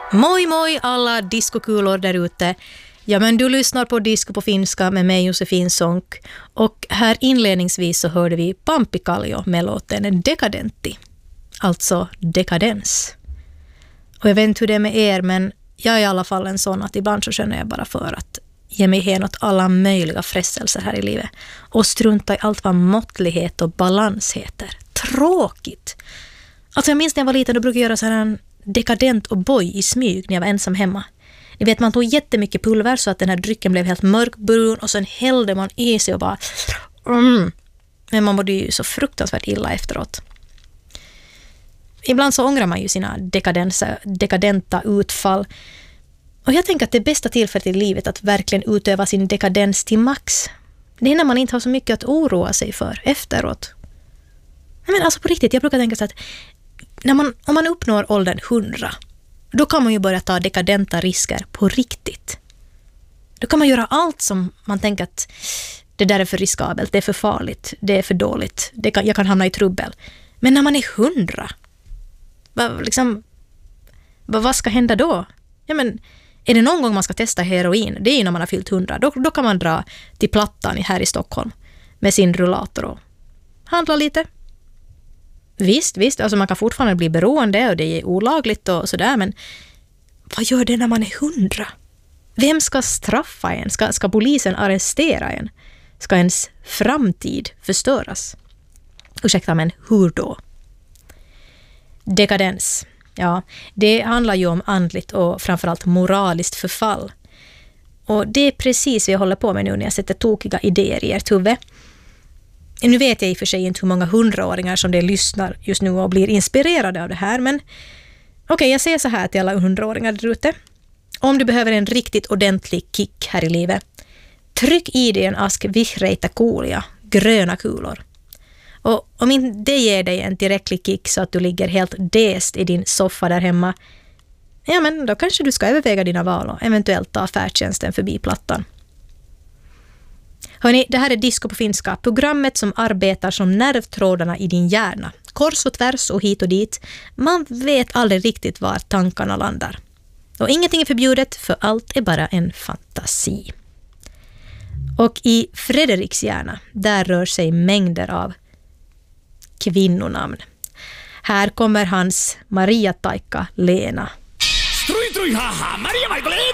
Moi moi alla diskokulor där ute. Ja, men du lyssnar på Disco på finska med mig Josefin Sonck. Och här inledningsvis så hörde vi Pampi Kallio med låten Dekadentti. Alltså dekadens. Och jag vet inte hur det är med er, men jag är i alla fall en sån att ibland så känner jag bara för att ge mig hen åt alla möjliga frestelser här i livet. Och strunta i allt vad måttlighet och balans heter. Tråkigt. Alltså jag minns när jag var liten, då brukade jag göra så här en dekadent och boy i smyg när jag var ensam hemma. Ni vet, man tog jättemycket pulver så att den här drycken blev helt mörkbrun och sen hällde man i sig och bara Men man mådde ju så fruktansvärt illa efteråt. Ibland så ångrar man ju sina dekadenta utfall. Och jag tänker att det bästa tillfället i livet att verkligen utöva sin dekadens till max, det är när man inte har så mycket att oroa sig för efteråt. Men alltså på riktigt, jag brukar tänka så att om man uppnår åldern 100, då kan man ju börja ta dekadenta risker på riktigt. Då kan man göra allt som man tänker att det där är för riskabelt, det är för farligt, det är för dåligt, jag kan hamna i trubbel. Men när man är 100, vad ska hända då? Ja, men är det någon gång man ska testa heroin? Det är ju när man har fyllt 100. Då kan man dra till Plattan här i Stockholm med sin rullator och handla lite. Visst, alltså man kan fortfarande bli beroende och det är olagligt och sådär, men vad gör det när man är 100? Vem ska straffa en? Ska polisen arrestera en? Ska ens framtid förstöras? Ursäkta, men hur då? Dekadens. Ja, det handlar ju om andligt och framförallt moraliskt förfall. Och det är precis vad jag håller på med nu när jag sätter tokiga idéer i ert huvud. Nu vet jag i och för sig inte hur många 100-åringar som det lyssnar just nu och blir inspirerade av det här, men okej, jag säger så här till alla 100-åringar där ute. Om du behöver en riktigt ordentlig kick här i livet, tryck i dig en ask vihreita kuulia, gröna kulor. Och om inte det ger dig en tillräcklig kick så att du ligger helt däst i din soffa där hemma, ja, men då kanske du ska överväga dina val och eventuellt ta färdtjänsten förbi Plattan. Hörrni, det här är Disco på finska, programmet som arbetar som nervtrådarna i din hjärna. Kors och tvärs och hit och dit. Man vet aldrig riktigt var tankarna landar. Och ingenting är förbjudet, för allt är bara en fantasi. Och i Fredriks hjärna, där rör sig mängder av kvinnonamn. Här kommer hans Maria Taikka Lena. Strui, haha, Maria Margolena!